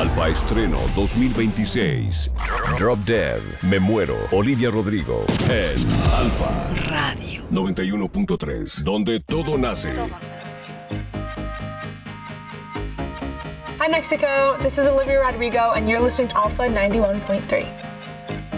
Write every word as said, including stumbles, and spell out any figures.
Alfa Estreno dos mil veintiséis. Drop Dead. Me muero. Olivia Rodrigo. En Alfa Radio noventa y uno punto tres. Donde todo nace. Hi Mexico, this is Olivia Rodrigo and you're listening to Alpha ninety-one point three.